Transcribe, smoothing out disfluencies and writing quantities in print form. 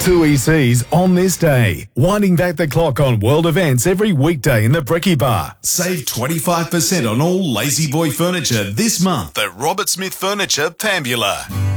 Two ECs on this day. Winding back the clock on world events every weekday in the Brekkie Bar. Save 25% on all Lazy Boy furniture this month at Robert Smith Furniture, Pambula.